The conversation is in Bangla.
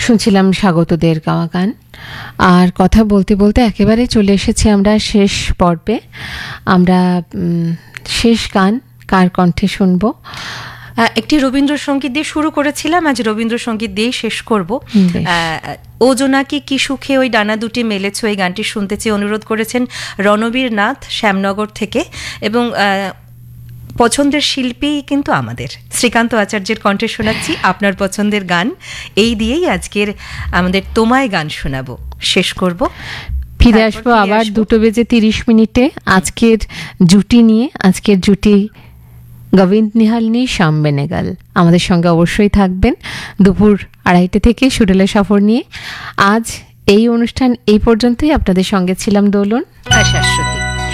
শুনছিলাম স্বাগতদের গাওয়া গান। আর কথা বলতে বলতে একেবারে চলে এসেছি আমরা শেষ পর্বে। আমরা শেষ গান কার কণ্ঠে শুনবো? একটি রবীন্দ্রসঙ্গীত দিয়ে শুরু করেছিলাম, আজ রবীন্দ্রসঙ্গীত দিয়েই শেষ করব। ও জোনাকি কি সুখে ওই ডানা দুটি মেলেছ, এই গানটি শুনতে চেয়ে অনুরোধ করেছেন রণবীর নাথ শ্যামনগর থেকে। এবং পছন্দের শিল্পী কিন্তু আমাদের শ্রীকান্ত আচার্যের কণ্ঠে শোনাচ্ছি আপনার পছন্দের গান। এই দিয়েই আজকের আমাদের তোমায় গান শোনাবো শেষ করব। ফিরে আসবো আবার 2:30 আজকের জুটি নিয়ে। আজকের জুটি গোবিন্দ নিহালনি, শ্যাম বেনেগল আমাদের সঙ্গে অবশ্যই থাকবেন দুপুর 2:30 থেকে সুরেলা সফর নিয়ে। আজ এই অনুষ্ঠান এই পর্যন্তই। আপনাদের সঙ্গে ছিলাম দোলন। আশা।